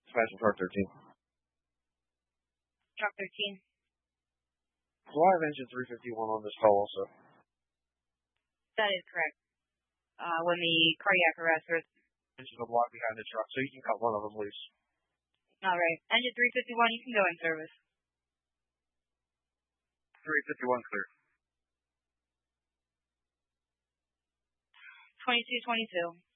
Smash and Truck 13. Truck 13. So I have engine 351 on this call also. That is correct. When the cardiac arrest was... Engine a block behind the truck, so you can cut one of them loose. All right. Engine 351, you can go in service. 351 clear. 2222.